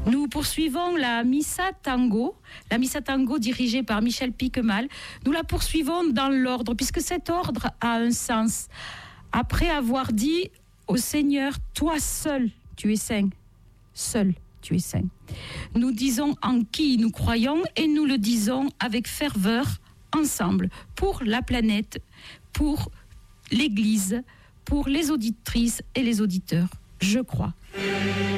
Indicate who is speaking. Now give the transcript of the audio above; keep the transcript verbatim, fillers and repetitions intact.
Speaker 1: Nous poursuivons la Missa Tango, la Missa Tango dirigée par Michel Piquemal. Nous la poursuivons dans l'ordre, puisque cet ordre a un sens. Après avoir dit au Seigneur, toi seul, tu es saint, seul, tu es saint. Nous disons en qui nous croyons et nous le disons avec ferveur, ensemble, pour la planète, pour l'Église, pour les auditrices et les auditeurs. Je crois.